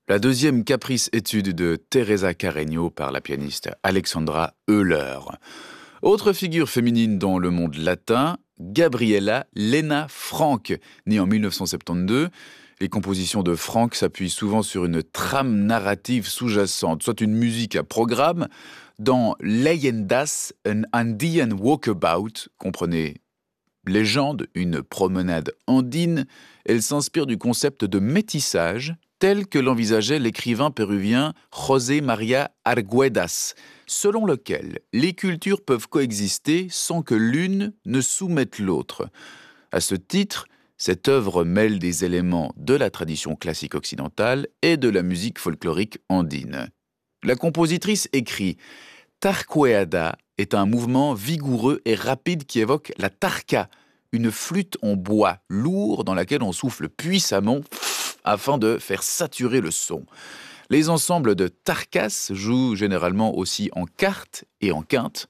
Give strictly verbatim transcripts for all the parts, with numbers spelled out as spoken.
La deuxième caprice-étude de Teresa Carreño par la pianiste Alexandra Euler. Autre figure féminine dans le monde latin, Gabriela Lena Frank, née en mille neuf cent soixante-douze. Les compositions de Frank s'appuient souvent sur une trame narrative sous-jacente, soit une musique à programme. Dans Leyendas, an Andean Walkabout, comprenez légende, une promenade andine, elle s'inspire du concept de métissage tel que l'envisageait l'écrivain péruvien José María Arguedas, selon lequel les cultures peuvent coexister sans que l'une ne soumette l'autre. À ce titre, cette œuvre mêle des éléments de la tradition classique occidentale et de la musique folklorique andine. La compositrice écrit « Tarqueada est un mouvement vigoureux et rapide qui évoque la tarka, une flûte en bois lourd dans laquelle on souffle puissamment afin de faire saturer le son. Les ensembles de tarkas jouent généralement aussi en quarte et en quinte.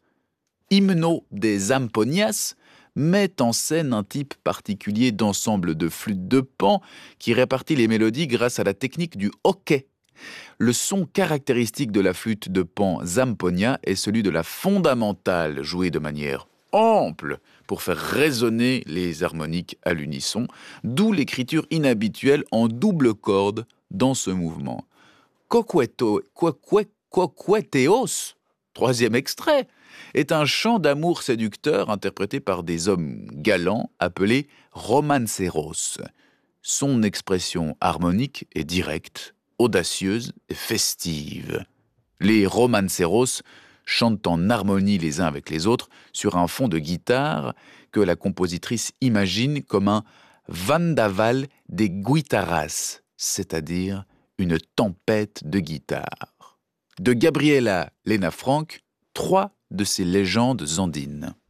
Hymno des Zamponias met en scène un type particulier d'ensemble de flûtes de pan qui répartit les mélodies grâce à la technique du hoquet. Le son caractéristique de la flûte de pan Zamponia est celui de la fondamentale, jouée de manière ample pour faire résonner les harmoniques à l'unisson, d'où l'écriture inhabituelle en double corde dans ce mouvement. Coqueto, coque, coqueteos, troisième extrait, est un chant d'amour séducteur interprété par des hommes galants appelés romanceros. Son expression harmonique est directe, audacieuse et festive. Les romanceros chantent en harmonie les uns avec les autres sur un fond de guitare que la compositrice imagine comme un vendaval des guitarras, c'est-à-dire une tempête de guitare. De Gabriela Lena Frank, trois de ces légendes andines.